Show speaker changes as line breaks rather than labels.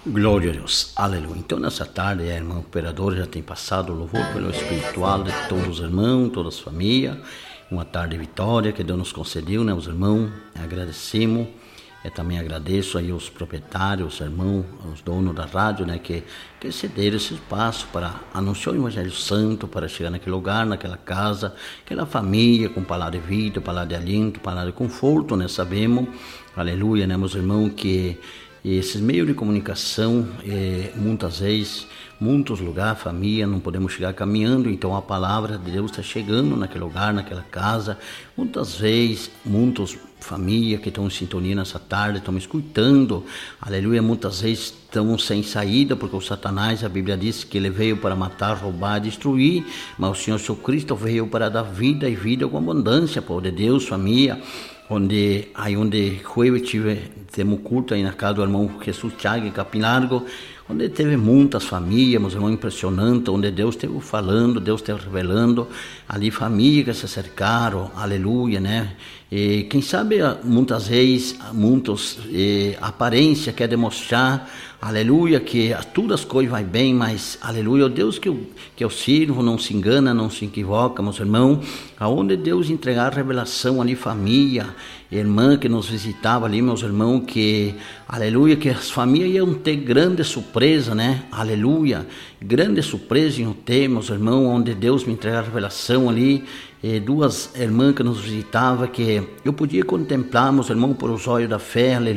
Glória a Deus, aleluia. Então nessa tarde a irmã operadora já tem passado o louvor pelo espiritual de todos os irmãos, todas as famílias. Uma tarde de vitória que Deus nos concedeu, né, os irmãos. Agradecemos. Eu também agradeço aí os proprietários, os irmãos, os donos da rádio, né, que cederam esse espaço para anunciar o Evangelho Santo, para chegar naquele lugar, naquela casa, aquela família com palavra de vida, palavra de aliento, palavra de conforto, né, sabemos, aleluia, né, meus irmãos, que esses meios de comunicação, muitas vezes, muitos lugares, família, não podemos chegar caminhando, então a palavra de Deus está chegando naquele lugar, naquela casa. Muitas vezes, muitas famílias que estão em sintonia nessa tarde, estão me escutando, aleluia, muitas vezes estão sem saída, porque o Satanás, a Bíblia diz que ele veio para matar, roubar, destruir, mas o Senhor Jesus Cristo veio para dar vida e vida com abundância, povo de Deus, família. Onde jueves temos culto aí na casa do irmão Jesus Thiago em Capim Largo, onde teve muitas famílias, meus irmãos, impressionante, onde Deus esteve falando, Deus esteve revelando, ali famílias que se acercaram, aleluia, né? E quem sabe muitas vezes, aparência quer demonstrar, aleluia, que todas as coisas vão bem, mas, aleluia, o Deus que eu sirvo não se engana, não se equivoca, meus irmãos, aonde Deus entregar a revelação ali, família, irmã que nos visitava ali, meus irmãos, que, aleluia, que as famílias iam ter grande surpresa, né, aleluia, grande surpresa iam ter, meus irmãos, onde Deus me entregar a revelação ali, duas irmãs que nos visitavam, que eu podia contemplar, meus irmãos, por os olhos da fé, aleluia.